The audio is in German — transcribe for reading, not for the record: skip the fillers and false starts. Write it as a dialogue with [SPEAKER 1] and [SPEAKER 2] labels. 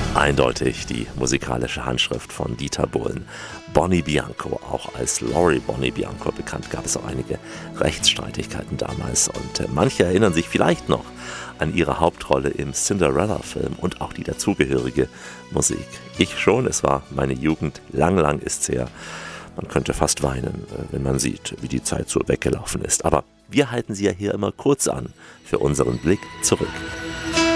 [SPEAKER 1] Eindeutig die musikalische Handschrift von Dieter Bohlen. Bonnie Bianco, auch als Laurie Bonnie Bianco bekannt, gab es auch einige Rechtsstreitigkeiten damals. Und manche erinnern sich vielleicht noch an ihre Hauptrolle im Cinderella-Film und auch die dazugehörige Musik. Ich schon, es war meine Jugend, lang ist's her. Man könnte fast weinen, wenn man sieht, wie die Zeit so weggelaufen ist. Aber wir halten sie ja hier immer kurz an für unseren Blick zurück.